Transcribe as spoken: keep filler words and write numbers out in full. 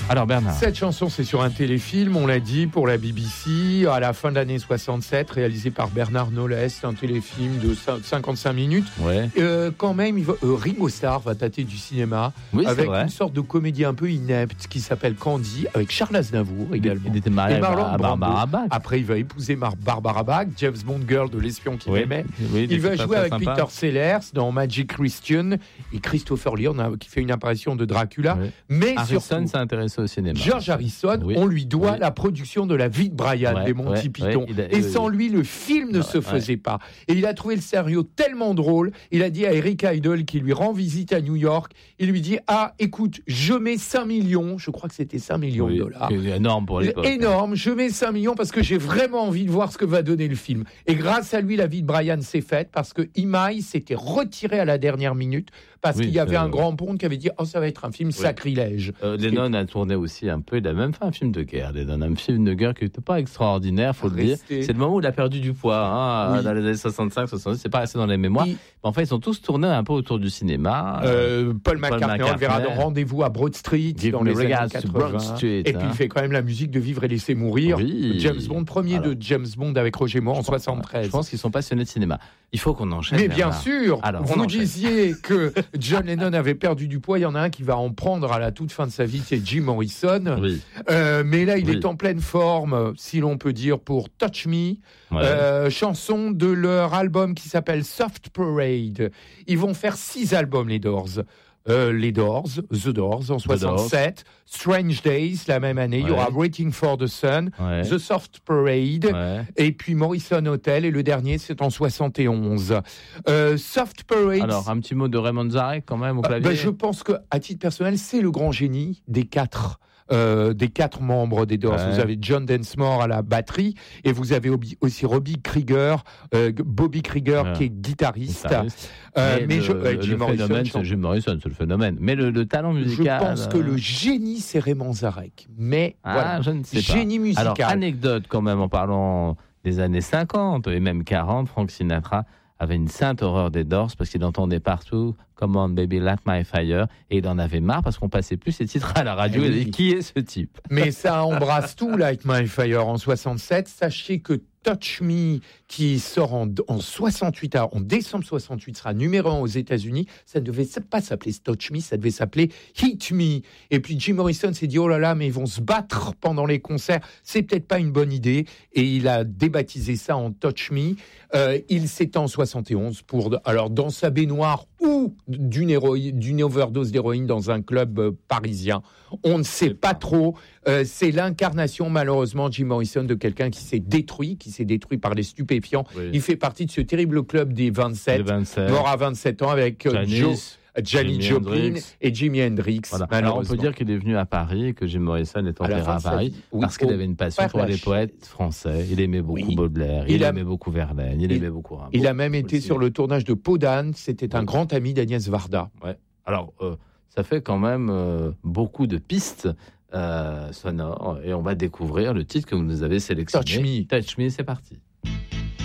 Alors Bernard. Cette chanson, c'est sur un téléfilm, on l'a dit, pour la B B C, à la fin de l'année soixante-sept, réalisé par Bernard Knowles, un téléfilm de cinquante-cinq minutes. Ouais. Euh, quand même, il va, euh, Ringo Starr va tâter du cinéma, oui, avec une sorte de comédie un peu inepte qui s'appelle Candy, avec Charles Aznavour également. Il était marié à Barbara Bach. Après, il va épouser Mar- Barbara Bach, James Bond girl de l'espion qu'il oui. aimait. Oui, il va jouer avec sympa. Peter Sellers dans Magic Christian et Christopher Lee, on a, qui fait une apparition de Dracula. Oui. Mais Harrison surtout, s'est intéressé au cinéma. George Harrison, oui. on lui doit oui. la production de La vie de Brian ouais, des Monty ouais, Python. ouais, a, et euh, sans lui, le film ne ouais, se faisait ouais. pas. Et il a trouvé le scénario tellement drôle. Il a dit à Eric Idle, qui lui rend visite à New York, il lui dit « Ah, écoute, je mets cinq millions, je crois que c'était cinq millions oui, de dollars. » C'est énorme pour l'époque. Énorme, je mets cinq millions parce que j'ai vraiment envie de voir ce que va donner le film. Et grâce à lui, La vie de Brian s'est faite parce que Imai s'était retiré à la dernière minute parce oui, qu'il y avait euh... un grand ponte qui avait dit « Oh, ça va être un film oui. sacrilège. Euh, » Lennon a tourné aussi un peu, il a même fait un film de guerre. Lennon, un film de guerre qui n'était pas extraordinaire, faut Rester. le dire. C'est le moment où il a perdu du poids, hein, oui. dans les années soixante-cinq, soixante-dix, c'est pas resté dans les mémoires. Oui. Mais en fait, ils sont tous tournés un peu autour du cinéma. Euh, Paul, Paul McCartney, McCartney, on le verra dans Rendez-vous à Broad Street, Give dans les années quatre-vingts. Street, et puis hein. il fait quand même la musique de Vivre et laisser mourir. Oui. James Bond, premier Alors, de James Bond avec Roger Moore en soixante-treize. Je pense qu'ils sont passionnés de cinéma. Il faut qu'on enchaîne. Mais Bernard. bien sûr, Alors, vous nous disiez que John Lennon avait perdu du poids. Il y en a un qui va en prendre à la toute fin de sa vie, c'est Jim Morrison. Oui. Euh, mais là, il oui. est en pleine forme, si l'on peut dire, pour Touch Me, ouais. euh, chanson de leur album qui s'appelle Soft Parade. Ils vont faire six albums, les Doors. Euh, les Doors, The Doors en soixante-sept, Strange Days la même année, ouais. il y aura Waiting for the Sun, ouais. The Soft Parade, ouais. et puis Morrison Hotel, et le dernier c'est en soixante et onze. Euh, Soft Parade. Alors un petit mot de Raymond Zarek quand même au clavier. Euh, ben, je pense que à titre personnel, c'est le grand génie des quatre. Euh, des quatre membres des Doors. Ouais. Vous avez John Densmore à la batterie et vous avez aussi Robbie Krieger, euh, Bobby Krieger ouais. qui est guitariste. guitariste. Euh, mais, mais le, je, euh, Jim le Morrison, phénomène, c'est Jim Morrison, c'est le phénomène. Mais le, le talent musical. Je pense que le génie, c'est Raymond Zarek. Mais ah, voilà, je ne sais génie pas. musical. Alors, anecdote quand même en parlant des années cinquante et même quarante, Frank Sinatra avait une sainte horreur des Doors parce qu'il entendait partout Come on baby light my fire et il en avait marre parce qu'on passait plus ces titres à la radio. Oui. Et il dit, qui est ce type? Mais ça embrasse tout, Light My Fire en soixante-sept. Sachez que Touch Me, qui sort en, en soixante-huit, en décembre soixante-huit, sera numéro un aux États-Unis. Ça ne devait pas s'appeler Touch Me, ça devait s'appeler Hit Me. Et puis Jim Morrison s'est dit, oh là là, mais ils vont se battre pendant les concerts. C'est peut-être pas une bonne idée. Et il a débaptisé ça en Touch Me. Euh, il s'étend en soixante et onze pour, alors, dans sa baignoire ou d'une, héroïne, d'une overdose d'héroïne dans un club euh, parisien. On ne sait pas trop. Euh, c'est l'incarnation, malheureusement, Jim Morrison, de quelqu'un qui s'est détruit, qui s'est détruit par les stupéfiants. Oui. Il fait partie de ce terrible club des vingt-sept, vingt-sept. Mort à vingt-sept ans avec euh, Joe, Janis Joplin Hendrix. Et Jimi Hendrix. Voilà. Alors on peut dire qu'il est venu à Paris, que Jim Morrison est enterré à, à Paris, oui, parce qu'il avait une passion pour les poètes français. Il aimait beaucoup oui. Baudelaire, il, il a... aimait beaucoup Verlaine, il, il aimait beaucoup Rimbaud. Il a même été aussi sur le tournage de Peau d'âne. C'était oui. un grand ami d'Agnès Varda. Ouais. Alors, euh, ça fait quand même euh, beaucoup de pistes euh, sonores et on va découvrir le titre que vous nous avez sélectionné. Touch Me. Touch Me, c'est parti.